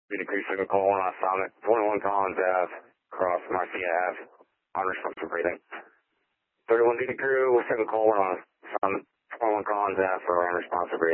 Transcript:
Unit Crew, single call 1 on Summit, 21 Collins Ave, across Marcia Ave, unresponsive breathing. 31 Unit Crew, single call 1 on Summit, 21 Collins Ave for unresponsive breathing.